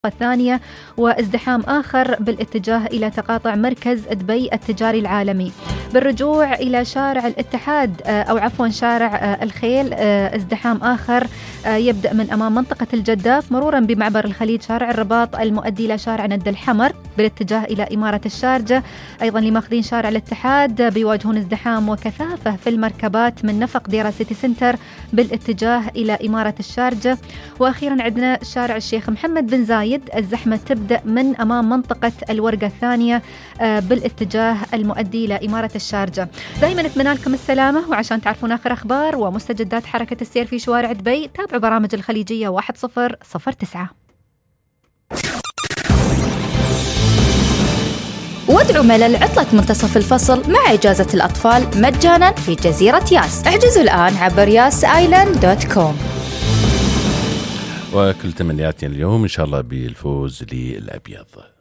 الثانية، وازدحام آخر بالاتجاه إلى تقاطع مركز دبي التجاري العالمي. بالرجوع إلى شارع الاتحاد شارع الخيل، ازدحام آخر يبدأ من أمام منطقة الجداف مرورا بمعبر الخليج، شارع الرباط المؤدي إلى شارع ند الحمر بالاتجاه إلى إمارة الشارجة. أيضا لماخذين شارع الاتحاد بيواجهون ازدحام وكثافة في المركبات من نفق ديرا سيتي سنتر بالاتجاه إلى إمارة الشارجة. وأخيرا عندنا شارع الشيخ محمد بن زايد، الزحمة تبدأ من أمام منطقة الورقة الثانية بالاتجاه المؤدي إلى إمارة الشارجة. دائما أتمنى لكم السلامة، وعشان تعرفون آخر أخبار ومستجدات حركة السير في شوارع دبي تابعوا برامج الخليجية 1009. وادعوا ملل عطلة منتصف الفصل مع إجازة الأطفال مجانا في جزيرة ياس. احجزوا الآن عبر yasisland.com. وكل تمنياتنا اليوم إن شاء الله بالفوز للأبيض.